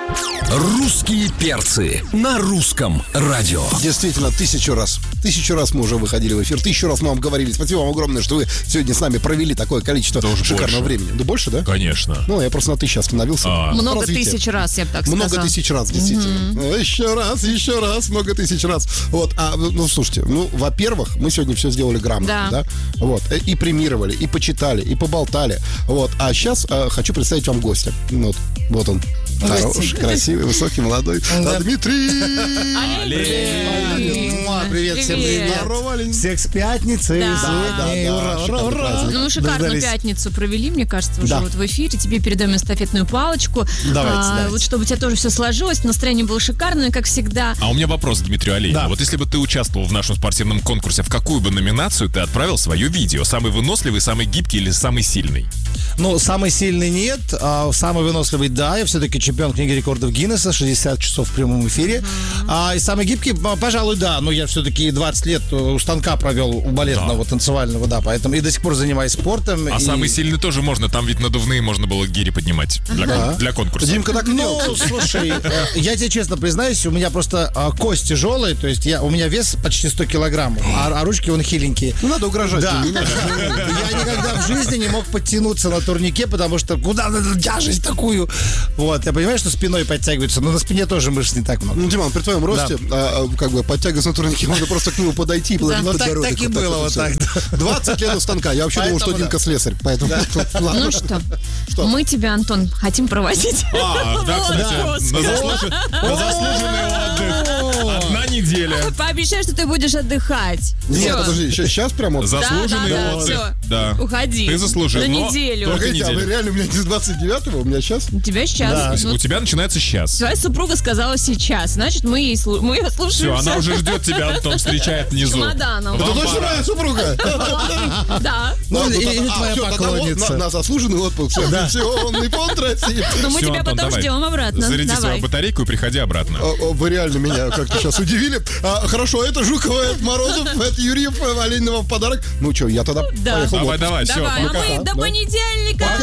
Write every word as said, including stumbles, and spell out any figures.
Русские перцы на русском радио. Действительно, тысячу раз. Тысячу раз мы уже выходили в эфир. Тысячу раз мы вам говорили. Спасибо вам огромное, что вы сегодня с нами провели такое количество Тоже шикарного больше. времени. Да больше, да? Конечно. Ну, я просто на тысячу остановился. А. Много Развитие. тысяч раз, я бы так Много сказала. тысяч раз, действительно. Mm-hmm. Еще раз, еще раз, много тысяч раз. Вот, а, ну, слушайте, ну, во-первых, мы сегодня все сделали грамотно, да. Да. Вот, и премировали, и почитали, и поболтали. Вот, а сейчас а, хочу представить вам гостя. Вот, вот он. Хороший, красивый, высокий, молодой. Да. Дмитрий! Муа, Привет, всем Привет. привет. Здорово, Олень. Всех с пятницей. Да. с ней. Да, да, Ура, ура, шикарный ура. праздник. Ну, мы шикарную Дождались. пятницу провели, мне кажется, уже Да. вот в эфире. Тебе передаем эстафетную палочку. Давайте, А, давайте. Вот чтобы у тебя тоже все сложилось, настроение было шикарное, как всегда. А у меня вопрос к Дмитрию Алиеву. Да. Вот если бы ты участвовал в нашем спортивном конкурсе, в какую бы номинацию ты отправил свое видео? Самый выносливый, самый гибкий или самый сильный? Ну, самый сильный нет, а самый выносливый да. Я все-таки чемпион книги рекордов Гиннесса, шестьдесят часов в прямом эфире. А, и самый гибкий, п- пожалуй, да. Ну, я все-таки двадцать лет у станка провел у балетного, танцевального, да. Поэтому и до сих пор занимаюсь спортом. А и... самый сильный тоже можно, там ведь надувные можно было гири поднимать для, кон- Да. для конкурса. Димка так и делал. Ну, слушай, э, я тебе честно признаюсь, у меня просто а, кость тяжелая, то есть я, у меня вес почти сто килограммов, а, а ручки вон хиленькие. Ну, надо угрожать. Да. не надо. Я никогда в жизни не мог подтянуться на турнике, потому что куда надо тяжесть такую? Вот, я понимаю, что спиной подтягивается, но на спине тоже мышц не так много. Ну, Диман, при твоем росте, а, а, как бы, подтягиваться на турнике, можно просто к нему подойти и положить Ну, так- подбородок. так и Вот было, вот вот всё. так, двадцать лет у станка. Я вообще думал, что Поэтому Димка слесарь. Поэтому, ладно. Ну что, Что? мы тебя, Антон, хотим проводить. А, да, кстати, Отпуск. на, заслужи- на заслуженный отдых. Одна неделя. Пообещай, что ты будешь отдыхать. Нет, Всё. подожди, сейчас прямо... Заслуженный да, да, отдых. всё. Да. Уходи. Ты заслужил. На но неделю. только Погодите, а вы неделю. реально у меня не с двадцать девятого, у меня сейчас? У тебя сейчас. Ну, У тебя начинается сейчас. твоя супруга сказала сейчас, значит, мы ей слу- мы ее Все, слушаемся. она уже ждет тебя, Антон встречает внизу. Чемоданом. Это Вам точно пора. моя супруга? Да. Ну, вот, или а, твоя всё, тогда вот поклонница. на, на заслуженный отпуск. Все, пенсионный фонд России. Но мы Всё, тебя Антон, потом давай. ждем обратно. Заряди Давай. свою батарейку и приходи обратно. О, о, Вы реально меня как-то сейчас удивили. А, хорошо, это Жукова, это Морозов, это Юрьев, Оленинова в подарок. Ну что, я тогда Да. поехал в Давай, отпуск. давай, все. Давай, а мы до понедельника.